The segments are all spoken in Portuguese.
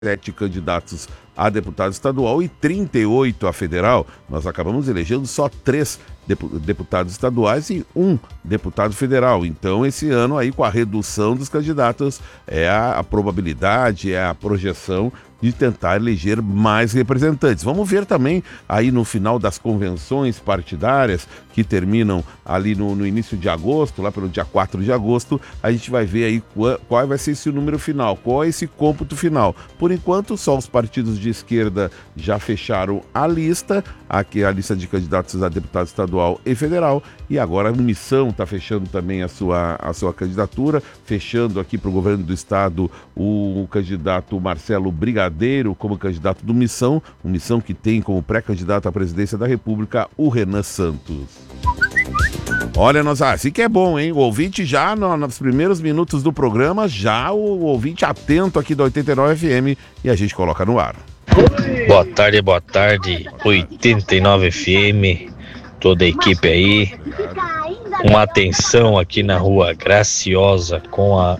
7 candidatos a deputado estadual e 38 a federal. Nós acabamos elegendo só 3 deputados estaduais e 1 deputado federal. Então, esse ano aí, com a redução dos candidatos, é a probabilidade, é a projeção de tentar eleger mais representantes. Vamos ver também aí no final das convenções partidárias que terminam ali no início de agosto, lá pelo dia 4 de agosto, a gente vai ver aí qual vai ser esse número final, qual é esse cômputo final. Por enquanto, só os partidos de esquerda já fecharam a lista, aqui a lista de candidatos a deputado estadual e federal, e agora a Missão está fechando também a sua candidatura, fechando aqui para o governo do estado o candidato Marcelo Brigadeiro como candidato do Missão, Missão que tem como pré-candidato à presidência da República o Renan Santos. Olha, assim que é bom, hein? O ouvinte já, nos primeiros minutos do programa, já o ouvinte atento aqui da 89 FM e a gente coloca no ar. Boa tarde, 89 FM, toda a equipe aí. Uma atenção aqui na rua Graciosa com a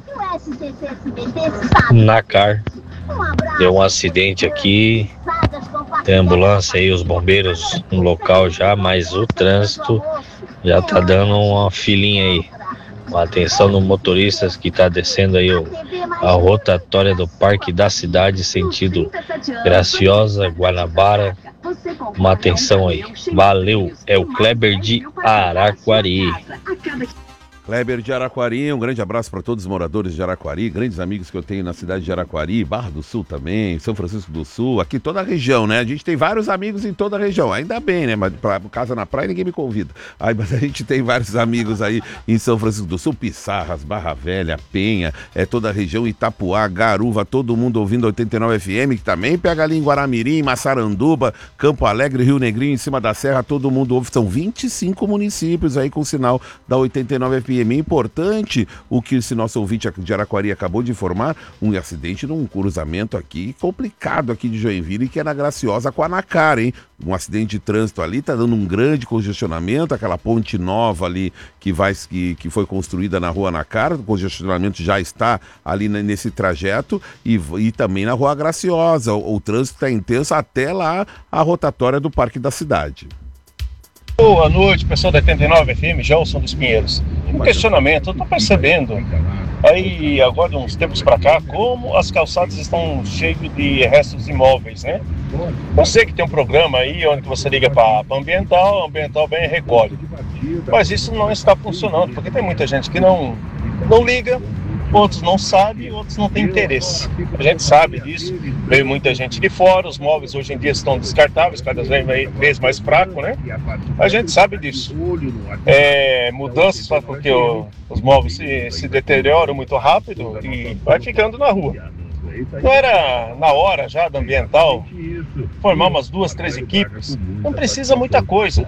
Nacar. Deu um acidente aqui, tem ambulância aí, os bombeiros no local já, mas o trânsito já tá dando uma filinha aí. Uma atenção no motoristas que tá descendo aí a rotatória do Parque da Cidade, sentido Graciosa, Guanabara. Uma atenção aí. Valeu, é o Kleber de Araquari. Kleber de Araquari, um grande abraço para todos os moradores de Araquari, grandes amigos que eu tenho na cidade de Araquari, Barra do Sul também, São Francisco do Sul, aqui toda a região, né? A gente tem vários amigos em toda a região, ainda bem, né? Mas para casa na praia ninguém me convida. Mas a gente tem vários amigos aí em São Francisco do Sul, Pissarras, Barra Velha, Penha, toda a região, Itapuá, Garuva, todo mundo ouvindo 89 FM, que também pega ali em Guaramirim, Massaranduba, Campo Alegre, Rio Negrinho, em cima da serra, todo mundo ouve. São 25 municípios aí com o sinal da 89 FM. É importante o que esse nosso ouvinte de Araquari acabou de informar, um acidente num cruzamento aqui complicado aqui de Joinville, que é na Graciosa com a Nacar, hein? Um acidente de trânsito ali, tá dando um grande congestionamento, aquela ponte nova ali que foi construída na rua Nacar, o congestionamento já está ali nesse trajeto e também na rua Graciosa, o trânsito está intenso até lá a rotatória do Parque da Cidade. Boa noite, pessoal da 89 FM, Gelson dos Pinheiros. Um questionamento, eu estou percebendo aí agora de uns tempos para cá como as calçadas estão cheias de restos imóveis, né? Eu sei que tem um programa aí onde você liga para a ambiental vem e recolhe. Mas isso não está funcionando, porque tem muita gente que não liga, outros não sabem, outros não têm interesse. A gente sabe disso, veio muita gente de fora, os móveis hoje em dia estão descartáveis, cada vez mais fraco, né? A gente sabe disso. Mudanças fazem com que os móveis se deterioram muito rápido e vai ficando na rua. Não era na hora já da ambiental formar umas 2, 3 equipes? Não precisa muita coisa.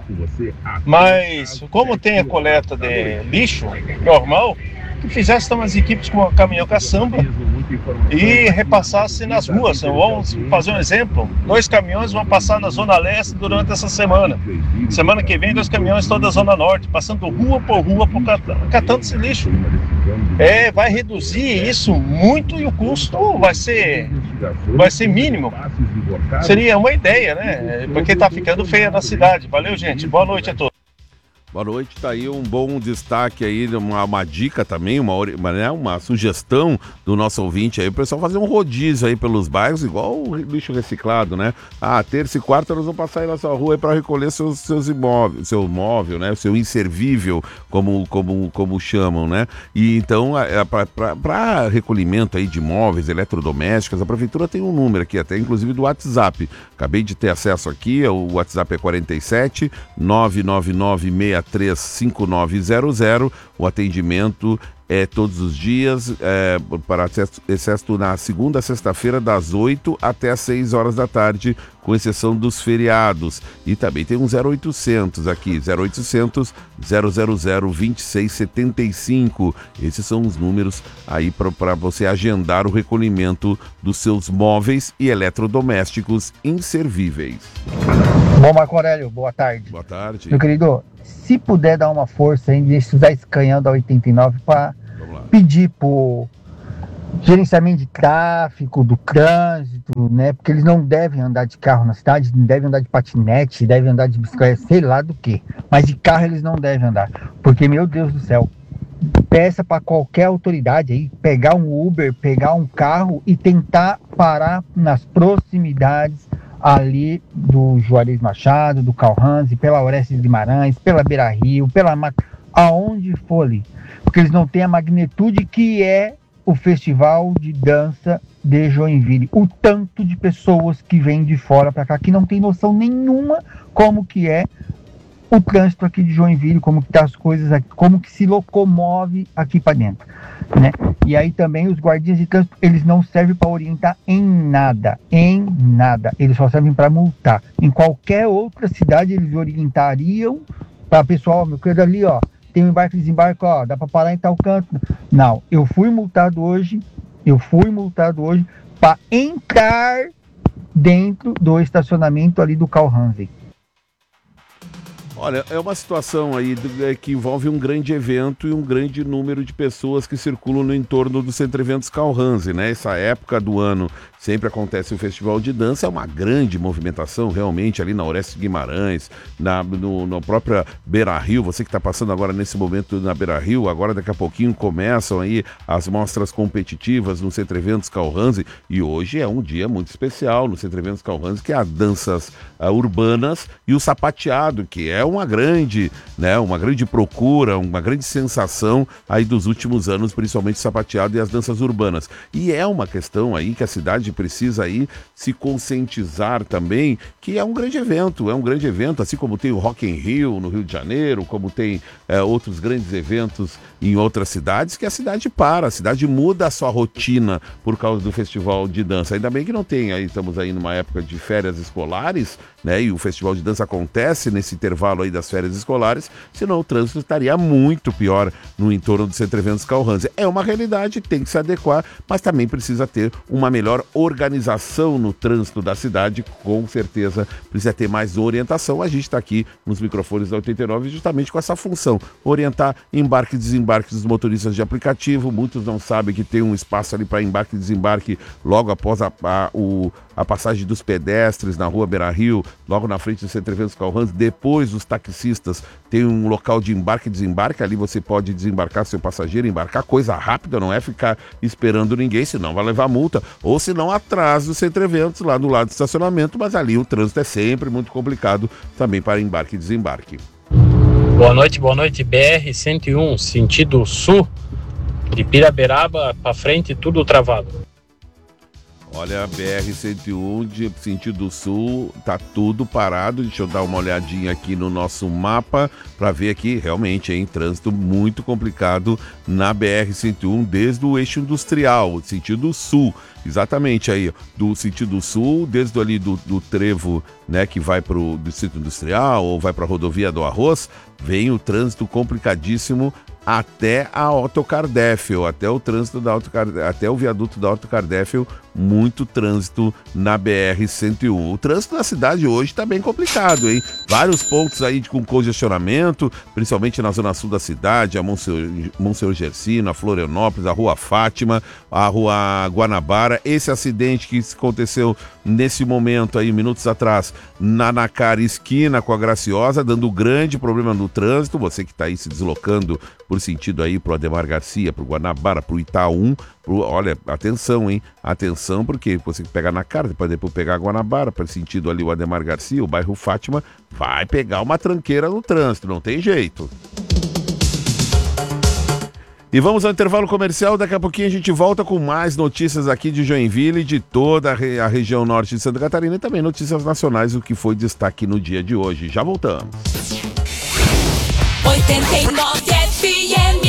Mas como tem a coleta de lixo normal, que fizesse umas equipes com caminhão caçamba e repassasse nas ruas. Vamos fazer um exemplo: 2 caminhões vão passar na Zona Leste durante essa semana. Semana que vem, 2 caminhões toda a Zona Norte, passando rua, catando esse lixo. Vai reduzir isso muito e o custo vai ser mínimo. Seria uma ideia, né? Porque está ficando feia na cidade. Valeu, gente. Boa noite a todos. Boa noite, tá aí um bom destaque aí, uma dica também, uma sugestão do nosso ouvinte aí, o pessoal fazer um rodízio aí pelos bairros, igual o lixo reciclado, né? Terça e quarta nós vamos passar aí na sua rua para recolher seus imóveis, seu móvel, né? O seu inservível, como chamam, né? E então, para recolhimento aí de móveis, eletrodomésticos, a prefeitura tem um número aqui, até inclusive do WhatsApp. Acabei de ter acesso aqui, o WhatsApp é 47 999 635900. O atendimento é todos os dias, para exceto na segunda a sexta-feira, das 8 até as 6 horas da tarde, com exceção dos feriados. E também tem um 0800 aqui, 0800 000 2675. Esses são os números aí para você agendar o recolhimento dos seus móveis e eletrodomésticos inservíveis. Bom, Marco Aurélio, boa tarde. Boa tarde. Meu querido, se puder dar uma força aí, deixa usar esse canhão da 89 para pedir pro gerenciamento de tráfego, do trânsito, né? Porque eles não devem andar de carro na cidade, não devem andar de patinete, devem andar de bicicleta, sei lá do que. Mas de carro eles não devem andar. Porque, meu Deus do céu, peça para qualquer autoridade aí pegar um Uber, pegar um carro e tentar parar nas proximidades ali do Juarez Machado, do Calhanse, pela Orestes Guimarães, pela Beira Rio, aonde for ali. Porque eles não têm a magnitude que é o Festival de Dança de Joinville. O tanto de pessoas que vêm de fora para cá, que não tem noção nenhuma como que é o trânsito aqui de Joinville, como que tá as coisas aqui, como que se locomove aqui para dentro, né? E aí também os guardinhas de trânsito, eles não servem para orientar em nada, eles só servem para multar. Em qualquer outra cidade eles orientariam para pessoal, meu querido, ali, ó, tem um embarque e desembarque, ó, dá para parar em tal canto. Não, eu fui multado hoje para entrar dentro do estacionamento ali do Calhanse. Olha, é uma situação aí que envolve um grande evento e um grande número de pessoas que circulam no entorno do Centro Eventos Calhanse, né? Essa época do ano sempre acontece o Festival de Dança, é uma grande movimentação realmente ali na Orestes Guimarães, na própria Beira Rio. Você que está passando agora nesse momento na Beira Rio, agora daqui a pouquinho começam aí as mostras competitivas no Centro Eventos Calhanse, e hoje é um dia muito especial no Centro Eventos Calhanse, que é as danças urbanas e o sapateado, que é uma grande procura, uma grande sensação aí dos últimos anos, principalmente o sapateado e as danças urbanas. E é uma questão aí que a cidade precisa aí se conscientizar também, que é um grande evento, assim como tem o Rock in Rio no Rio de Janeiro, como tem outros grandes eventos em outras cidades, que a cidade muda a sua rotina por causa do festival de dança. Ainda bem que não tem, aí estamos aí numa época de férias escolares, né, e o festival de dança acontece nesse intervalo aí das férias escolares, senão o trânsito estaria muito pior no entorno do Centro Eventos Calhanse. É uma realidade, tem que se adequar, mas também precisa ter uma melhor organização no trânsito da cidade, com certeza precisa ter mais orientação. A gente está aqui nos microfones da 89 justamente com essa função, orientar embarque e desembarque dos motoristas de aplicativo. Muitos não sabem que tem um espaço ali para embarque e desembarque logo após a passagem dos pedestres na rua Beira Rio, logo na frente do Centro Eventos Calhanse. Depois os taxistas têm um local de embarque e desembarque, ali você pode desembarcar seu passageiro, embarcar, coisa rápida, não é ficar esperando ninguém, senão vai levar multa, ou senão atrás do Centro Eventos, lá do lado do estacionamento, mas ali o trânsito é sempre muito complicado também para embarque e desembarque. Boa noite, BR-101, sentido sul, de Piraberaba para frente, tudo travado. Olha, a BR-101 de sentido sul, tá tudo parado. Deixa eu dar uma olhadinha aqui no nosso mapa para ver aqui, realmente, trânsito muito complicado na BR-101 desde o eixo industrial, sentido sul. Exatamente aí, do sentido sul, desde ali do trevo, né, que vai para o distrito industrial ou vai para a rodovia do Arroz, vem o trânsito complicadíssimo até a Autocardéfil, até o trânsito da até o viaduto da Autocardéfil, muito trânsito na BR-101. O trânsito na cidade hoje está bem complicado, hein? Vários pontos aí com congestionamento, principalmente na zona sul da cidade, a Monsenhor Gersino, a Florianópolis, a Rua Fátima, a Rua Guanabara. Esse acidente que aconteceu nesse momento aí, minutos atrás, na Nacar esquina com a Graciosa, dando grande problema no trânsito. Você que está aí se deslocando por sentido aí pro Ademar Garcia, pro Guanabara, pro Itaú, olha, atenção, hein? Atenção, porque você pega na cara, depois pegar a Guanabara, para sentido ali o Ademar Garcia, o bairro Fátima, vai pegar uma tranqueira no trânsito, não tem jeito. E vamos ao intervalo comercial, daqui a pouquinho a gente volta com mais notícias aqui de Joinville e de toda a região norte de Santa Catarina e também notícias nacionais, o que foi destaque no dia de hoje. Já voltamos. 89 FM.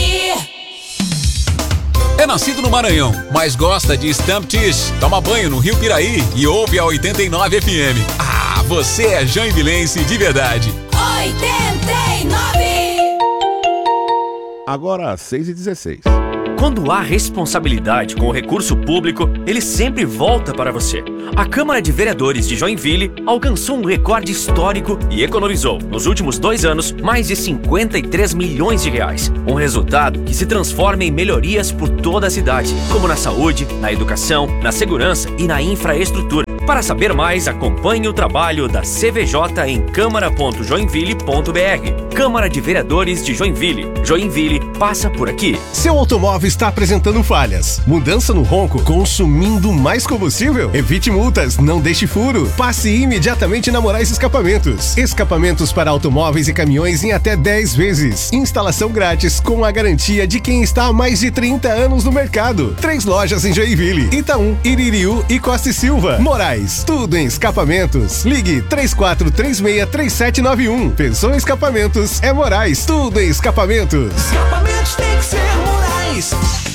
É nascido no Maranhão, mas gosta de Stamp Teas. Toma banho no Rio Piraí e ouve a 89 FM. Ah, você é joinvilense de verdade. 89. Agora, 6h16. Quando há responsabilidade com o recurso público, ele sempre volta para você. A Câmara de Vereadores de Joinville alcançou um recorde histórico e economizou, nos últimos 2 anos, mais de 53 milhões de reais. Um resultado que se transforma em melhorias por toda a cidade, como na saúde, na educação, na segurança e na infraestrutura. Para saber mais, acompanhe o trabalho da CVJ em câmara.joinville.br. Câmara de Vereadores de Joinville. Joinville passa por aqui. Seu automóvel está apresentando falhas. Mudança no ronco, consumindo mais combustível? Evite multas, não deixe furo. Passe imediatamente na Moraes Escapamentos. Escapamentos para automóveis e caminhões em até 10 vezes. Instalação grátis com a garantia de quem está há mais de 30 anos no mercado. 3 lojas em Joinville, Itaú, Iririú e Costa e Silva. Moraes, tudo em escapamentos. Ligue 3436-3791. Pensou em escapamentos? É Moraes, tudo em escapamentos. Escapamentos tem que ser Moraes.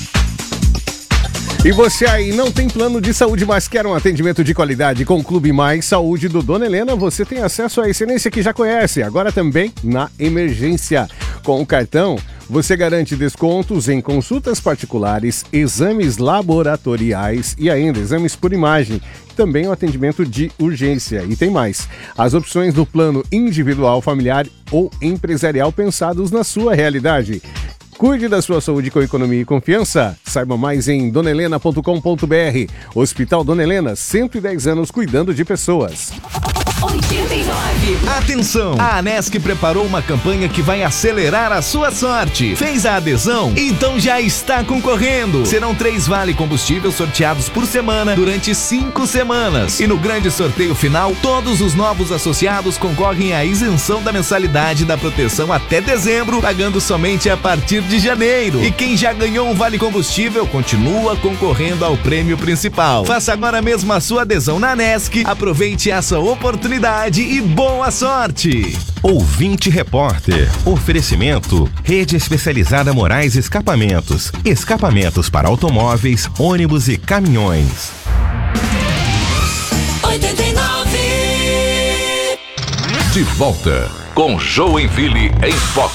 E você aí não tem plano de saúde, mas quer um atendimento de qualidade com o Clube Mais Saúde do Dona Helena? Você tem acesso à excelência que já conhece, agora também na emergência. Com o cartão, você garante descontos em consultas particulares, exames laboratoriais e ainda exames por imagem. Também o atendimento de urgência. E tem mais. As opções do plano individual, familiar ou empresarial pensados na sua realidade. Cuide da sua saúde com economia e confiança. Saiba mais em donelena.com.br. Hospital Dona Helena, 110 anos cuidando de pessoas. 89. Atenção! A Anesc preparou uma campanha que vai acelerar a sua sorte. Fez a adesão? Então já está concorrendo. Serão 3 vale combustível sorteados por semana durante 5 semanas. E no grande sorteio final, todos os novos associados concorrem à isenção da mensalidade da proteção até dezembro, pagando somente a partir de janeiro. E quem já ganhou um vale combustível continua concorrendo ao prêmio principal. Faça agora mesmo a sua adesão na Anesc, aproveite essa oportunidade e boa sorte! Ouvinte Repórter. Oferecimento. Rede especializada Moraes Escapamentos. Escapamentos para automóveis, ônibus e caminhões. 89. De volta com Joinville em Foco.